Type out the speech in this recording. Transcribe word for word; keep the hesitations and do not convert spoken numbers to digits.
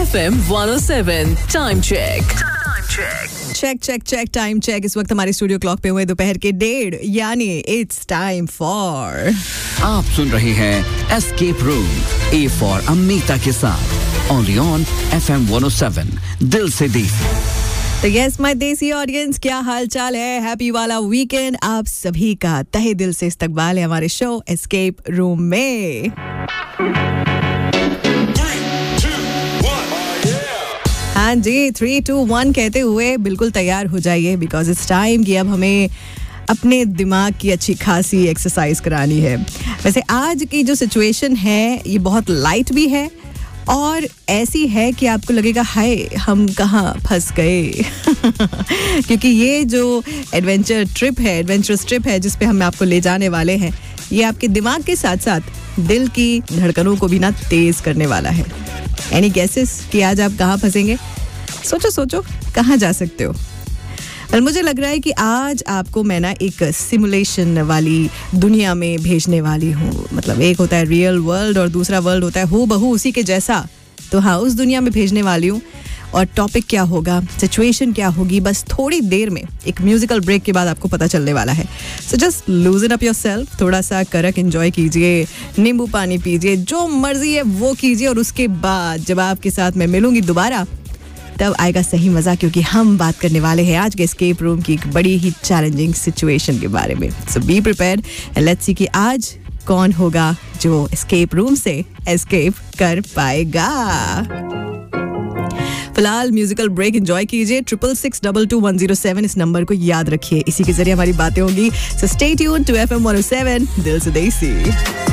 F M one oh seven time check check check check time check. इस वक्त हमारे studio clock पे हुए दोपहर के डेढ़, यानी इट्स टाइम फॉर। आप सुन रहे हैं एस्केप रूम, ए फॉर अम्मीता के साथ, only on F M one oh seven, दिल से देसी। तो यस माय देसी ऑडियंस, क्या हाल चाल है? हैप्पी वाला वीकेंड आप सभी का तहे दिल से इस्तकबाल है हमारे शो एस्केप रूम में। हाँ जी, थ्री टू वन कहते हुए बिल्कुल तैयार हो जाइए, बिकॉज इट्स टाइम कि अब हमें अपने दिमाग की अच्छी खासी एक्सरसाइज करानी है। वैसे आज की जो सिचुएशन है ये बहुत लाइट भी है और ऐसी है कि आपको लगेगा हाय हम कहाँ फंस गए क्योंकि ये जो एडवेंचर ट्रिप है, एडवेंचरस ट्रिप है जिस पे हम आपको ले जाने वाले हैं, ये आपके दिमाग के साथ साथ दिल की धड़कनों को भी ना तेज करने वाला है। एनी गेसेस कि आज आप कहाँ फंसेंगे? सोचो सोचो कहाँ जा सकते हो। और मुझे लग रहा है कि आज आपको मैं ना एक सिमुलेशन वाली दुनिया में भेजने वाली हूँ। मतलब एक होता है रियल वर्ल्ड और दूसरा वर्ल्ड होता है हूबहू उसी के जैसा। तो हाँ, उस दुनिया में भेजने वाली हूँ। और टॉपिक क्या होगा, सिचुएशन क्या होगी, बस थोड़ी देर में एक म्यूजिकल ब्रेक के बाद आपको पता चलने वाला है। सो जस्ट लूजन अप योरसेल्फ, थोड़ा सा करक एंजॉय कीजिए, नींबू पानी पीजिए, जो मर्जी है वो कीजिए। और उसके बाद जब आपके साथ मैं मिलूंगी दोबारा तब आएगा सही मजा, क्योंकि हम बात करने वाले हैं आज के एस्केप रूम की एक बड़ी ही चैलेंजिंग सिचुएशन के बारे में। सो be prepared and let's see कि आज कौन होगा जो एस्केप रूम से एस्केप कर पाएगा। फिलहाल म्यूजिकल ब्रेक एंजॉय कीजिए। Triple six double two one zero seven इस नंबर को याद रखिए, इसी के जरिए हमारी बातें होंगी। So stay tuned to F M one oh seven, दिल से देसी।